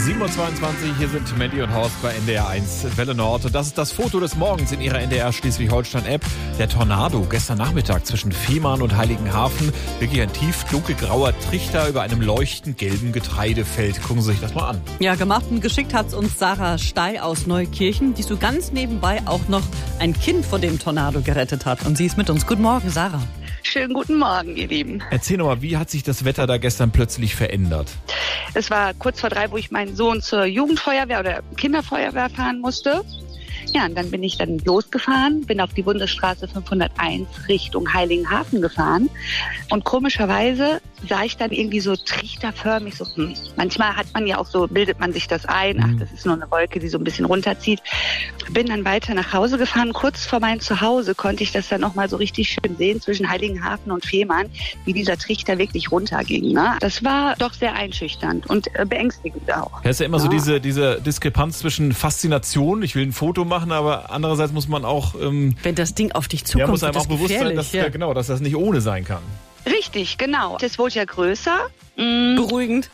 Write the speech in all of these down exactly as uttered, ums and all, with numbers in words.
sieben Uhr zweiundzwanzig, hier sind Mandy und Horst bei N D R eins Welle Nord. Und das ist das Foto des Morgens in ihrer N D R Schleswig-Holstein-App. Der Tornado gestern Nachmittag zwischen Fehmarn und Heiligenhafen. Wirklich ein tief dunkelgrauer Trichter über einem leuchtend gelben Getreidefeld. Gucken Sie sich das mal an. Ja, gemacht und geschickt hat's uns Sarah Stey aus Neukirchen, die so ganz nebenbei auch noch ein Kind vor dem Tornado gerettet hat. Und sie ist mit uns. Guten Morgen, Sarah. Schönen guten Morgen, ihr Lieben. Erzähl doch mal, wie hat sich das Wetter da gestern plötzlich verändert? Es war kurz vor drei, wo ich meinen Sohn zur Jugendfeuerwehr oder Kinderfeuerwehr fahren musste. Ja, und dann bin ich dann losgefahren, bin auf die Bundesstraße fünfhunderteins Richtung Heiligenhafen gefahren. Und komischerweise sah ich dann irgendwie so trichterförmig, so, hm. Manchmal hat man ja auch so, bildet man sich das ein, ach, das ist nur eine Wolke, die so ein bisschen runterzieht. Bin dann weiter nach Hause gefahren. Kurz vor meinem Zuhause konnte ich das dann nochmal so richtig schön sehen, zwischen Heiligenhafen und Fehmarn, wie dieser Trichter wirklich runterging. Ne? Das war doch sehr einschüchternd und äh, beängstigend auch. Ja, ist ja immer ja. so diese, diese Diskrepanz zwischen Faszination, ich will ein Foto machen, aber andererseits muss man auch... Ähm, Wenn das Ding auf dich zukommt, ja, muss einem wird auch das bewusst sein, dass, gefährlich, ja. ja, genau, dass das nicht ohne sein kann. Richtig, genau. Das wurde ja größer. Mm. Beruhigend.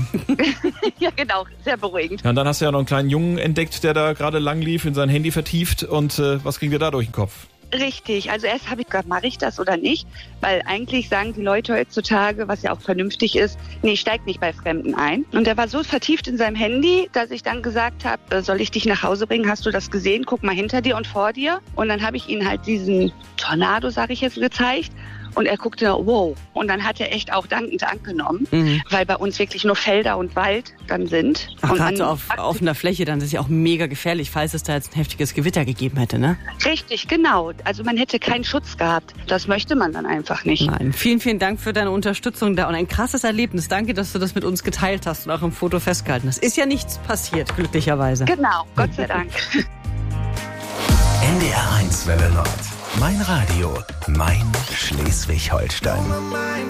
Ja, genau, sehr beruhigend. Ja, und dann hast du ja noch einen kleinen Jungen entdeckt, der da gerade lang lief, in sein Handy vertieft. Und äh, was ging dir da durch den Kopf? Richtig, also erst habe ich gedacht, mache ich das oder nicht? Weil eigentlich sagen die Leute heutzutage, was ja auch vernünftig ist, nee, steig nicht bei Fremden ein. Und er war so vertieft in seinem Handy, dass ich dann gesagt habe, soll ich dich nach Hause bringen? Hast du das gesehen? Guck mal hinter dir und vor dir. Und dann habe ich ihm halt diesen Tornado, sage ich jetzt, gezeigt. Und er guckte, wow. Und dann hat er echt auch dankend angenommen, mhm. weil bei uns wirklich nur Felder und Wald dann sind. Ach, und gerade so auf offener Fläche, dann ist es ja auch mega gefährlich, falls es da jetzt ein heftiges Gewitter gegeben hätte, ne? Richtig, genau. Also man hätte keinen Schutz gehabt. Das möchte man dann einfach nicht. Nein, vielen, vielen Dank für deine Unterstützung da und ein krasses Erlebnis. Danke, dass du das mit uns geteilt hast und auch im Foto festgehalten hast. Ist ja nichts passiert, glücklicherweise. Genau, Gott sei Dank. N D R eins Welle Nord. Mein Radio, mein Schleswig-Holstein.